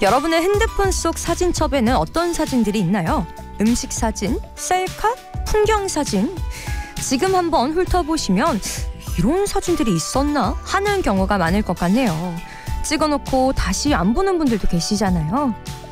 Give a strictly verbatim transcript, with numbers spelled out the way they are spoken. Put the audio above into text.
여러분의 핸드폰 속 사진첩에는 어떤 사진들이 있나요? 음식 사진, 셀카, 풍경 사진. 지금 한번 훑어보시면 이런 사진들이 있었나 하는 경우가 많을 것 같네요. 찍어놓고 다시 안 보는 분들도 계시잖아요.